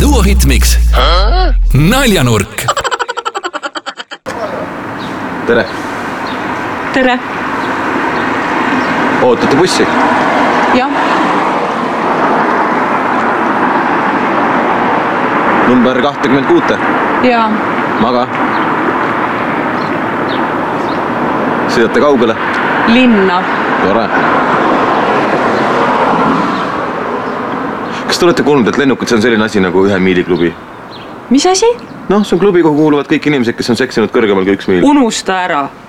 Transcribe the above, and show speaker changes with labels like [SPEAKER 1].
[SPEAKER 1] Duo Hitmix. Naljanurk.
[SPEAKER 2] Tere.
[SPEAKER 3] Tere.
[SPEAKER 2] Ootate bussi?
[SPEAKER 3] Jah.
[SPEAKER 2] Number 26.
[SPEAKER 3] Jaa.
[SPEAKER 2] Maga. Sõidate kaugele?
[SPEAKER 3] Linna.
[SPEAKER 2] Tore. Kas te olete kuulnud, et lennukid see on selline asi nagu 1 miili klubi?
[SPEAKER 3] Mis asi?
[SPEAKER 2] See on klubi, kuhu kuuluvad kõik inimesed, kes on seksinud kõrgemal kui 1 miil.
[SPEAKER 3] Unusta ära.